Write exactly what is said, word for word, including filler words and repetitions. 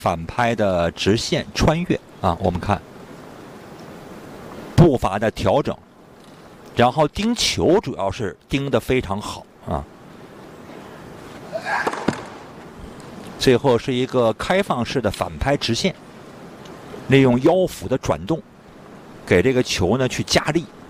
反拍的直线穿越啊，我们看步伐的调整，然后盯球主要是盯得非常好啊。最后是一个开放式的反拍直线，利用腰腹的转动，给这个球呢去加力。